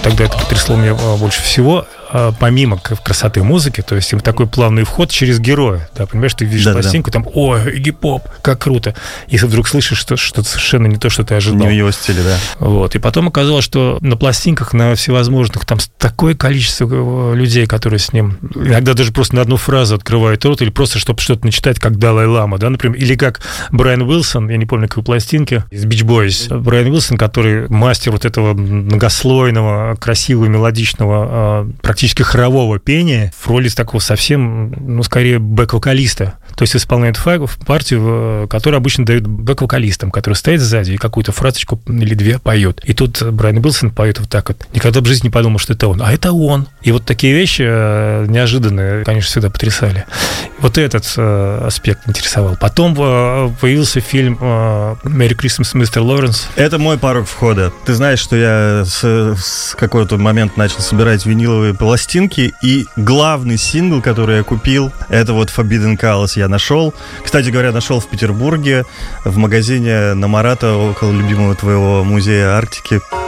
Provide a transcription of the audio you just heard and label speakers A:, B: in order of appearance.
A: тогда это потрясло меня больше всего, помимо красоты музыки, то есть такой плавный вход через героя, да, понимаешь, ты видишь пластинку, там, Игги Поп, как круто, и вдруг слышишь что-то совершенно не то, что ты ожидал.
B: Не в его стиле, да.
A: Вот, и потом оказалось, что на пластинках, на всевозможных, там такое количество людей, которые с ним, иногда даже просто на одну фразу открывают рот, или просто, чтобы что-то начитать, как Далай-Лама, да, например, или как Брайан Уилсон, я не помню, какой пластинки, из Beach Boys, Брайан Уилсон, который мастер вот этого многослойного, красивого, мелодичного, практически хорового пения в роли такого совсем, скорее, бэк-вокалиста. То есть исполняет партию, которую обычно дают бэк-вокалистам, который стоит сзади и какую-то фразочку или две поет. И тут Брайан Уилсон поет вот так вот. Никогда в жизни не подумал, что это он. А это он. И вот такие вещи неожиданные, конечно, всегда потрясали. Вот этот аспект интересовал. Потом появился фильм «Merry Christmas, Mr. Lawrence».
B: Это мой порог входа. Ты знаешь, что я с какой-то момент начал собирать виниловые пластинки, и главный сингл, который я купил, это вот Forbidden Colors я нашел. Кстати говоря, нашел в Петербурге, в магазине на Марата, около любимого твоего музея Арктики.